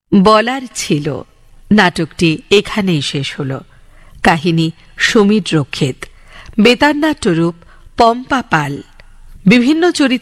বলার ছিল নাটকটি এখানেই শেষ হল। কাহিনী সমীর রক্ষিত, বেতার নাট্যরূপ পম্পা পাল, বিভিন্ন চরিত্রে